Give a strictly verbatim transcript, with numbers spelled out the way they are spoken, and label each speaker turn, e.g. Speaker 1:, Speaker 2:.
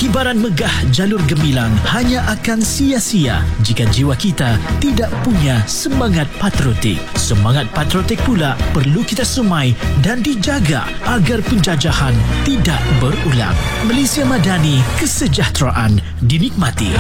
Speaker 1: Pengibaran megah jalur gemilang hanya akan sia-sia jika jiwa kita tidak punya semangat patriotik. Semangat patriotik pula perlu kita semai dan dijaga agar penjajahan tidak berulang. Malaysia Madani, kesejahteraan dinikmati.